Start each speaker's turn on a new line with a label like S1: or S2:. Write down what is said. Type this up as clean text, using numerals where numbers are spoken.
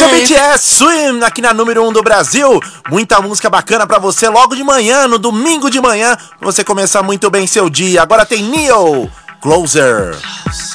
S1: Esse é o BTS Swim aqui na número 1 do Brasil. Muita música bacana pra você logo de manhã, no domingo de manhã, pra você começar muito bem seu dia. Agora tem Neo, Closer.